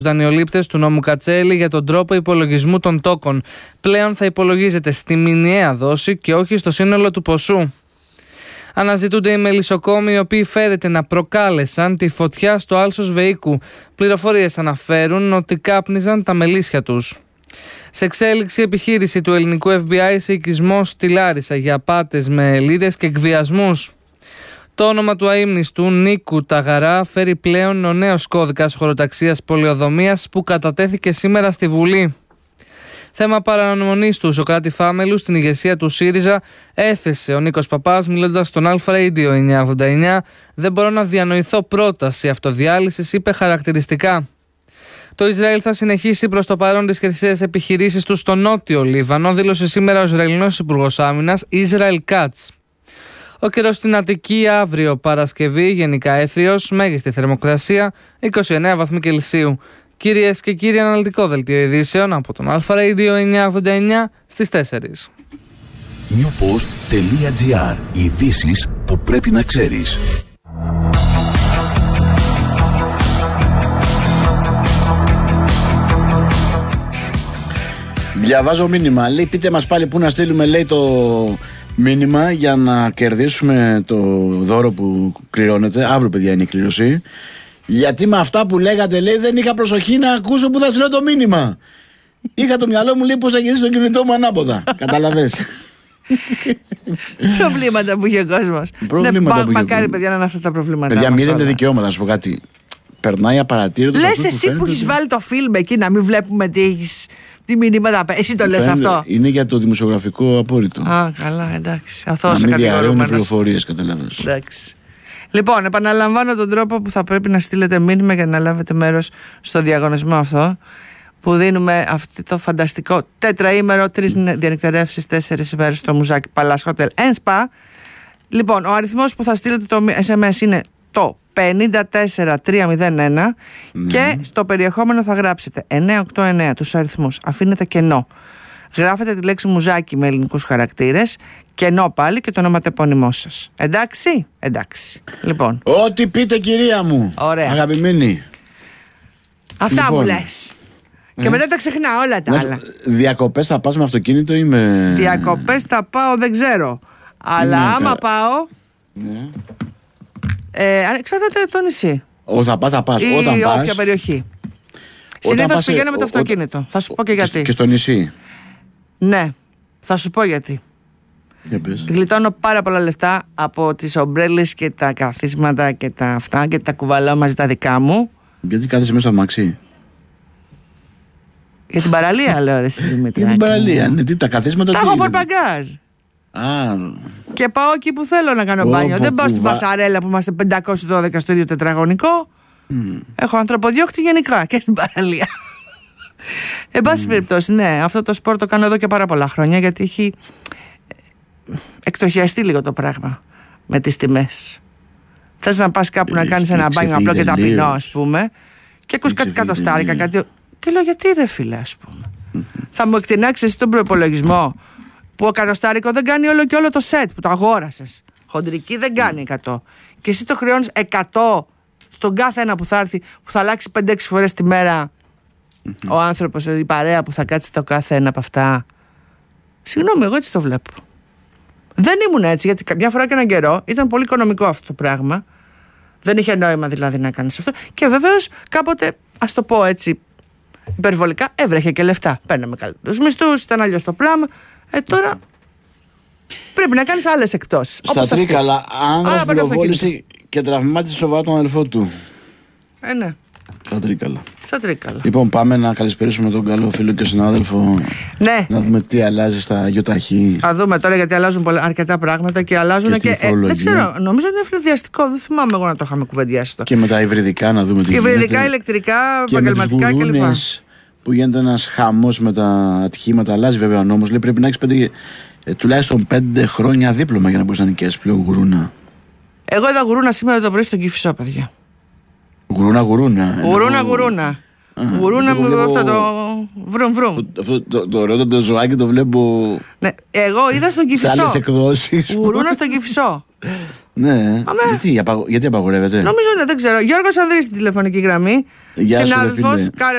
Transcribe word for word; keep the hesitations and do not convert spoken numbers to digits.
δανειολήπτες του νόμου Κατσέλη για τον τρόπο υπολογισμού των τόκων. Πλέον θα υπολογίζεται στη μηνιαία δόση και όχι στο σύνολο του ποσού. Αναζητούνται οι μελισσοκόμοι οι οποίοι φέρεται να προκάλεσαν τη φωτιά στο άλσος Βεϊκού. Πληροφορίες αναφέρουν ότι κάπνιζαν τα μελίσια τους. Σε εξέλιξη επιχείρηση του ελληνικού εφ μπι άι σε οικισμό στη Λάρισα για απάτες με λίρες και εκβιασμούς. Το όνομα του αείμνηστου Νίκου Ταγαρά φέρει πλέον ο νέος κώδικας χωροταξίας πολεοδομίας που κατατέθηκε σήμερα στη Βουλή. Θέμα παρανομονής του Σωκράτη Φάμελου στην ηγεσία του ΣΥΡΙΖΑ έθεσε ο Νίκος Παπάς μιλώντας στον Αλφα Radio εννιακόσια ογδόντα εννιά. Δεν μπορώ να διανοηθώ πρόταση αυτοδιάλυσης, είπε χαρακτηριστικά. Το Ισραήλ θα συνεχίσει προς το παρόν τις χρυσές επιχειρήσεις του στο νότιο Λίβανο, δήλωσε σήμερα ο Ισραηλινός Υπουργός Άμυνας Ισραήλ Κάτς. Ο καιρός στην Αττική αύριο Παρασκευή γενικά έθριος, μέγιστη θερμοκρασία είκοσι εννέα βαθμοί Κελσίου. Κυρίες και κύριοι, αναλυτικό δελτίο ειδήσεων από τον Αλφα Radio εννιακόσια ογδόντα εννιά στις τέσσερις. newpost τελεία gr. Ειδήσεις που πρέπει να ξέρεις. Διαβάζω μήνυμα. Λέει, πείτε μας πάλι πού να στείλουμε, λέει, το μήνυμα για να κερδίσουμε το δώρο που κληρώνεται. Αύριο, παιδιά, είναι η κλήρωση. Γιατί με αυτά που λέγατε, λέει, δεν είχα προσοχή να ακούσω που θα στείλω το μήνυμα. Είχα το μυαλό μου, λέει, πώς θα γυρίσει το κινητό μου ανάποδα. Καταλαβες. Προβλήματα που είχε ο κόσμος. Προβλήματα ναι, που μακάρι, παιδιά, να είναι αυτά τα προβλήματα. Παιδιά, μην δίνετε δικαιώματα, να σου πω κάτι. Περνάει απαρατήρητο. Λες εσύ που, που έχεις βάλει το φιλμ εκεί να μην βλέπουμε τι έχεις. Τι μηνύματα, εσύ το λες αυτό. Είναι για το δημοσιογραφικό απόρριτο. Α, καλά, εντάξει. Αθώος να μην διαρρέουν κατηγορούμενος. πληροφορίες, καταλαβαίνεις. Εντάξει. Λοιπόν, επαναλαμβάνω τον τρόπο που θα πρέπει να στείλετε μήνυμα για να λάβετε μέρος στο διαγωνισμό αυτό, που δίνουμε αυτό το φανταστικό τετραήμερο, τρεις διανυκτερεύσεις, τέσσερις ημέρες στο Μουζάκι Palace Hotel and Spa. Λοιπόν, ο αριθμός που θα στείλετε το ες εμ ες είναι το πενήντα τέσσερα τριακόσια ένα mm. και στο περιεχόμενο θα γράψετε εννιακόσια ογδόντα εννέα τους αριθμούς, αφήνετε κενό. Γράφετε τη λέξη Μουζάκι με ελληνικούς χαρακτήρες, κενό πάλι και το ονοματεπώνυμό σας. Εντάξει, εντάξει. Λοιπόν. Ό,τι πείτε, κυρία μου. Ωραία. Αγαπημένη. Αυτά λοιπόν μου λες. Ε? Και μετά τα ξεχνάω όλα τα να, άλλα. Διακοπές θα πας με αυτοκίνητο ή με... Διακοπές θα πάω, δεν ξέρω. Αλλά είναι άμα κα... πάω... Ναι. Ε, εξαρτάται το νησί. Ό, θα πας, θα πας. Ή Όταν όποια πας... περιοχή. Συνήθως πηγαίνω με το αυτοκίνητο. Ό, θα σου πω και γιατί. Και, και στο νησί. Ναι, θα σου πω γιατί. Γλιτώνω πάρα πολλά λεφτά από τις ομπρέλες και τα καθίσματα και τα αυτά και τα κουβαλάω μαζί τα δικά μου. Γιατί κάθεσαι μέσα στο αμαξί. Για την παραλία, λέω, ρε εσύ Δημήτρη. Για την παραλία, ναι, τι, τα καθίσματα. Τα έχω πορπαγκάζ. Α. Και πάω εκεί που θέλω να κάνω μπάνιο. Δεν πάω στη Βασαρέλα που είμαστε πεντακόσια δώδεκα στο ίδιο τετραγωνικό. Mm. Έχω ανθρωποδιώκτη γενικά και στην παραλία. Εν πάση mm. περιπτώσει, ναι, αυτό το σπορ το κάνω εδώ και πάρα πολλά χρόνια, γιατί έχει εκτροχιαστεί λίγο το πράγμα με τις τιμές. Θες να πας κάπου να κάνεις ένα μπάνιο απλό και ταπεινό, ας πούμε, και ακούς κάτι κατοστάρικα, κάτι. Και λέω, γιατί ρε φίλε, ας πούμε. Mm-hmm. Θα μου εκτινάξεις εσύ τον προϋπολογισμό που ο κατοστάρικο δεν κάνει όλο και όλο το σετ που το αγόρασες. Χοντρική δεν κάνει εκατό. Και εσύ το χρεώνεις εκατό στον κάθε ένα που θα έρθει, που θα αλλάξει πέντε έξι φορές τη μέρα mm-hmm. ο άνθρωπος, η παρέα που θα κάτσει το κάθε ένα από αυτά. Συγγνώμη, εγώ έτσι το βλέπω. Δεν ήμουν έτσι, γιατί καμιά φορά και έναν καιρό ήταν πολύ οικονομικό αυτό το πράγμα. Δεν είχε νόημα δηλαδή να κάνεις αυτό. Και βεβαίως κάποτε, ας το πω έτσι υπερβολικά, έβρεχε και λεφτά. Παίρναμε καλύτερους μισθούς, ήταν αλλιώς το πράγμα. Ε, τώρα πρέπει να κάνεις άλλες εκτόσεις. Στα Τρίκαλα, άνδρας πυροβόλησε και τραυμάτισε σοβαρά τον αδελφό του. Ε, ναι. Στα Τρίκαλα. Στα Τρίκαλα. Λοιπόν, πάμε να καλησπερίσουμε τον καλό φίλο και συνάδελφο. Ναι. Να δούμε τι αλλάζει στα γιοταχή. Θα δούμε τώρα, γιατί αλλάζουν πολλά, αρκετά πράγματα και αλλάζουν και. και ε, δεν ξέρω, νομίζω ότι είναι ευνηδιαστικό. Δεν θυμάμαι εγώ να το είχαμε κουβεντιάσει αυτό. Και με τα υβριδικά, να δούμε τι γίνεται. Υβριδικά, ηλεκτρικά, επαγγελματικά κλπ. Που γίνεται ένας χαμός με τα ατυχήματα, αλλάζει βέβαια ο νόμος. Λέει πρέπει να έχεις πέντε, ε, τουλάχιστον πέντε χρόνια δίπλωμα για να μπορείς να νοικιάσεις πλέον γουρούνα. Εγώ είδα γουρούνα σήμερα το πρωί στον Κηφισό, παιδιά. Γουρούνα, γουρούνα. Γουρούνα, γουρούνα. Γουρούνα μου βλέπω... αυτό το βρουν βρουν. Αυτό το, το ωραίο το ζωάκι το βλέπω. Ναι, εγώ είδα στον Κηφισό. Σε άλλες εκδόσεις. Γουρούνα στον Κηφισό. Ναι. Γιατί, απαγο... γιατί απαγορεύεται. Νομίζω, ναι, δεν ξέρω. Γιώργος Ανδρής στην τηλεφωνική γραμμή. Γεια σου, συνάδελφος.